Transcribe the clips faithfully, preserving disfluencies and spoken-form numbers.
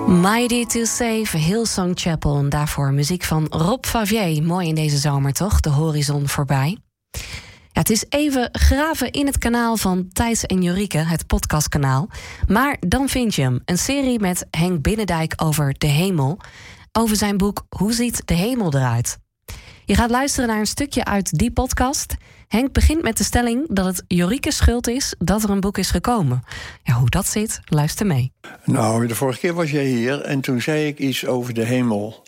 Mighty to Save, Hillsong Chapel. En daarvoor muziek van Rob Favier. Mooi in deze zomer, toch? De horizon voorbij. Ja, het is even graven in het kanaal van Thijs en Jorike, het podcastkanaal. Maar dan vind je hem. Een serie met Henk Binnendijk over de hemel. Over zijn boek Hoe ziet de hemel eruit? Je gaat luisteren naar een stukje uit die podcast. Henk begint met de stelling dat het Jorike's schuld is dat er een boek is gekomen. Ja, hoe dat zit, luister mee. Nou, de vorige keer was jij hier en toen zei ik iets over de hemel.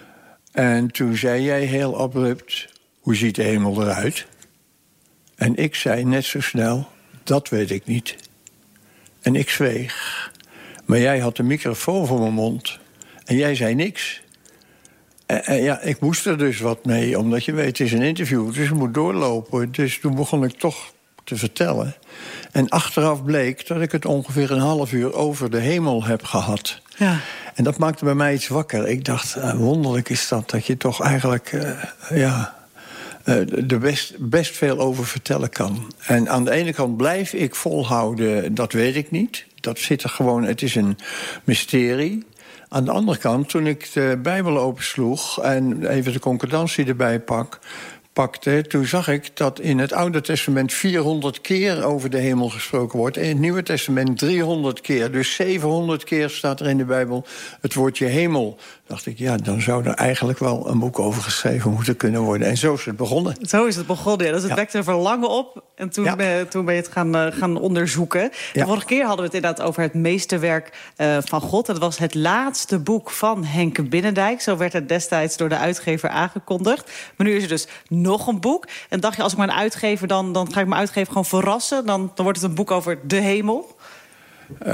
En toen zei jij heel abrupt, hoe ziet de hemel eruit? En ik zei net zo snel, dat weet ik niet. En ik zweeg. Maar jij had de microfoon voor mijn mond. En jij zei niks. En, en ja, ik moest er dus wat mee, omdat je weet, het is een interview, dus het moet doorlopen. Dus toen begon ik toch te vertellen. En achteraf bleek dat ik het ongeveer een half uur over de hemel heb gehad. Ja. En dat maakte bij mij iets wakker. Ik dacht, uh, wonderlijk is dat, dat je toch eigenlijk uh, ja, uh, er best, best veel over vertellen kan. En aan de ene kant blijf ik volhouden, dat weet ik niet. Dat zit er gewoon, het is een mysterie. Aan de andere kant, toen ik de Bijbel opensloeg en even de concordantie erbij pak, pakte, toen zag ik dat in het Oude Testament vierhonderd keer over de hemel gesproken wordt. In het Nieuwe Testament driehonderd keer. Dus zevenhonderd keer staat er in de Bijbel het woordje hemel. Dacht ik, ja, dan zou er eigenlijk wel een boek over geschreven moeten kunnen worden. En zo is het begonnen. Zo is het begonnen, ja. Dus het ja. wekte verlangen op. En toen, ja. ben, toen ben je het gaan, uh, gaan onderzoeken. De ja. vorige keer hadden we het inderdaad over het meesterwerk uh, van God. Dat was het laatste boek van Henk Binnendijk. Zo werd het destijds door de uitgever aangekondigd. Maar nu is er dus nog een boek. En dacht je, als ik mijn uitgever, dan, dan ga ik mijn uitgever gewoon verrassen. Dan, dan wordt het een boek over de hemel. Uh,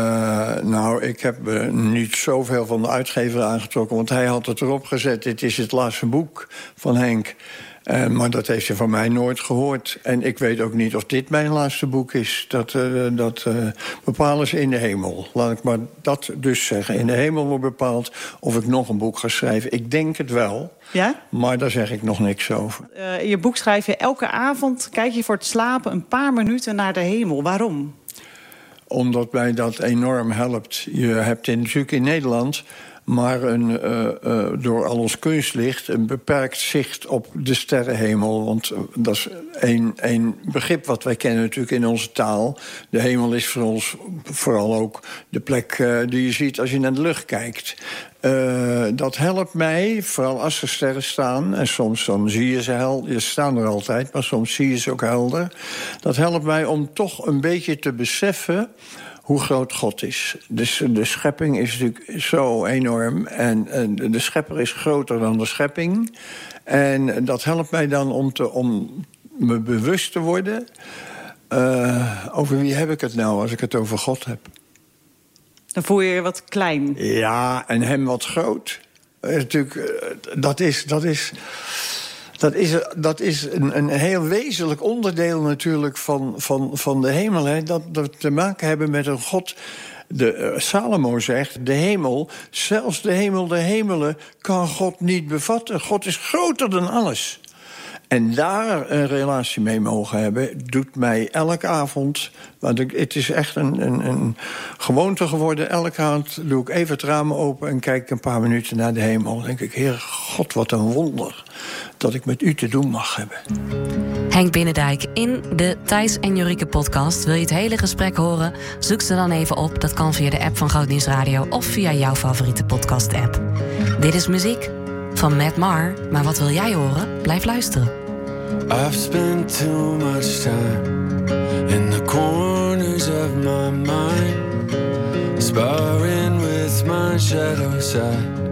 nou, ik heb uh, niet zoveel van de uitgever aangetrokken, want hij had het erop gezet. Dit is het laatste boek van Henk. Uh, maar dat heeft hij van mij nooit gehoord. En ik weet ook niet of dit mijn laatste boek is. Dat, uh, dat uh, bepalen ze in de hemel. Laat ik maar dat dus zeggen. In de hemel wordt bepaald of ik nog een boek ga schrijven. Ik denk het wel, ja? Maar daar zeg ik nog niks over. Uh, in je boek schrijf je, elke avond kijk je voor het slapen een paar minuten naar de hemel. Waarom? Omdat mij dat enorm helpt. Je hebt in, natuurlijk in Nederland maar een, uh, uh, door al ons kunstlicht een beperkt zicht op de sterrenhemel. Want uh, dat is een begrip wat wij kennen natuurlijk in onze taal. De hemel is voor ons vooral ook de plek uh, die je ziet als je naar de lucht kijkt. Uh, dat helpt mij, vooral als er sterren staan. En soms dan zie je ze helder. Ze staan er altijd, maar soms zie je ze ook helder. Dat helpt mij om toch een beetje te beseffen hoe groot God is. Dus de schepping is natuurlijk zo enorm. En, en de schepper is groter dan de schepping. En dat helpt mij dan om, te, om me bewust te worden. Uh, over wie heb ik het nou als ik het over God heb? Dan voel je je wat klein. Ja, en hem wat groot. Uh, natuurlijk, uh, dat is... Dat is Dat is, dat is een, een heel wezenlijk onderdeel natuurlijk van, van, van de hemel. Hè? Dat we te maken hebben met een God. De, uh, Salomo zegt, de hemel, zelfs de hemel der hemelen kan God niet bevatten. God is groter dan alles. En daar een relatie mee mogen hebben, doet mij elke avond. Want ik, het is echt een, een, een gewoonte geworden. Elke avond doe ik even het raam open en kijk een paar minuten naar de hemel. Dan denk ik, Heer God, wat een wonder dat ik met u te doen mag hebben. Henk Binnendijk in de Thijs en Jorike podcast. Wil je het hele gesprek horen? Zoek ze dan even op. Dat kan via de app van Groot Nieuws Radio of via jouw favoriete podcast-app. Dit is muziek van Matt Maher. Maar wat wil jij horen? Blijf luisteren. I've spent too much time in the corners of my mind, sparring with my shadow side.